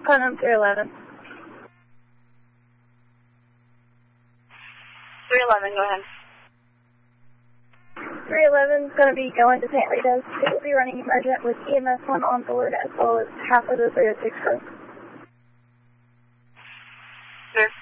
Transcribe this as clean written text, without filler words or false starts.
Putnam 311. 311, go ahead. 311 is going to be going to St. Rita's. It will be running emergent with EMS 1 on board as well as half of the 306 crew. Sir?